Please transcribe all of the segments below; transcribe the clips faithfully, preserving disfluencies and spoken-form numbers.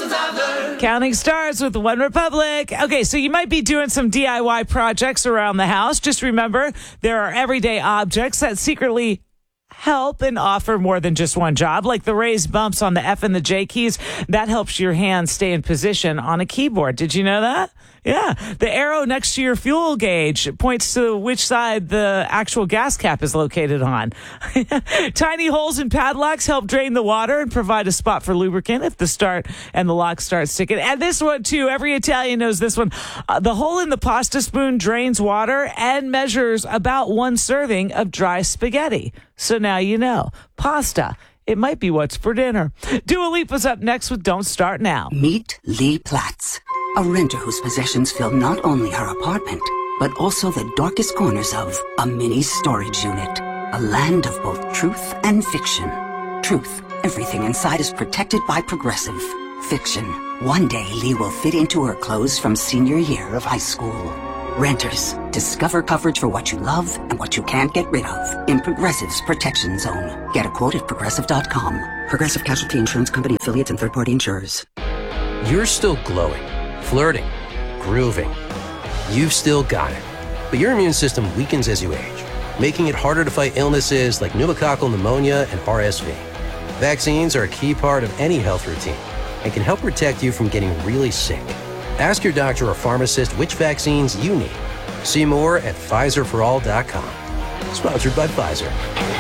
lessons I've learned. Counting stars with One Republic. Okay, so you might be doing some D I Y projects around the house. Just remember, there are everyday objects that secretly help and offer more than just one job, like the raised bumps on the F and the J keys. That helps your hand stay in position on a keyboard. Did you know that? Yeah. The arrow next to your fuel gauge points to which side the actual gas cap is located on. Tiny holes in padlocks help drain the water and provide a spot for lubricant if the start and the lock start sticking. And this one, too, every Italian knows this one. Uh, the hole in the pasta spoon drains water and measures about one serving of dry spaghetti. So now you know. Pasta. It might be what's for dinner. Dua Lipa's up next with Don't Start Now. Meet Lee Platz, a renter whose possessions fill not only her apartment, but also the darkest corners of a mini storage unit. A land of both truth and fiction. Truth, everything inside is protected by Progressive. Fiction, one day Lee will fit into her clothes from senior year of high school. Renters, discover coverage for what you love and what you can't get rid of in Progressive's Protection Zone. Get a quote at Progressive dot com. Progressive Casualty Insurance Company affiliates and third-party insurers. You're still glowing, flirting, grooving. You've still got it. But your immune system weakens as you age, making it harder to fight illnesses like pneumococcal pneumonia and R S V. Vaccines are a key part of any health routine and can help protect you from getting really sick. Ask your doctor or pharmacist which vaccines you need. See more at Pfizer for all dot com. Sponsored by Pfizer.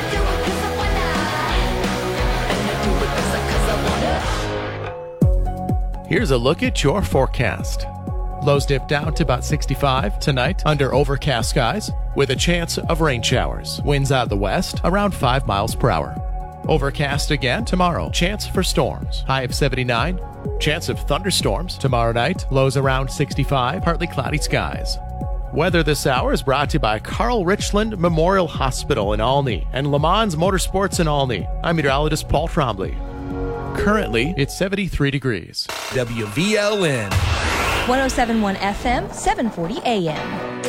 Here's a look at your forecast. Lows dip down to about sixty-five tonight under overcast skies with a chance of rain showers. Winds out of the west around five miles per hour. Overcast again tomorrow. Chance for storms. High of seventy-nine. Chance of thunderstorms tomorrow night. Lows around sixty-five. Partly cloudy skies. Weather this hour is brought to you by Carl Richland Memorial Hospital in Olney and Le Mans Motorsports in Olney. I'm meteorologist Paul Trombley. Currently, it's seventy-three degrees. W V L N. one oh seven point one F M, seven forty A M.